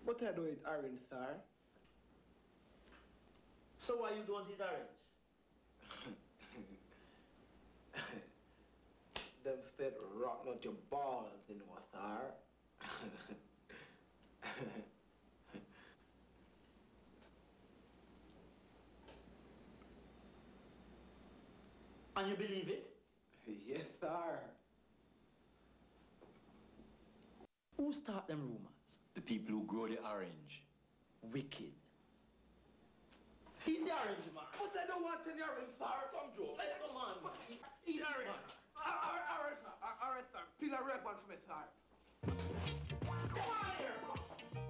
But I don't eat orange, sir. So why you don't eat orange? Them said rotten out your balls, you know, sir. And you believe it? Yes, sir. Who start them rumors? The people who grow the orange. Wicked. Eat the orange, man. But I don't want any orange, sir. Come, Joe. Let's go, man. Eat orange. All right, sir. All right, sir. Peel a red one for me, sir. Come on here.